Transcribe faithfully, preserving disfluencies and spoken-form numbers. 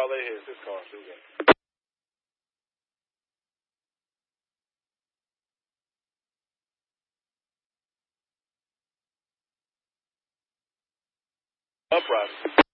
valet his. His car. So we got it. Uprising.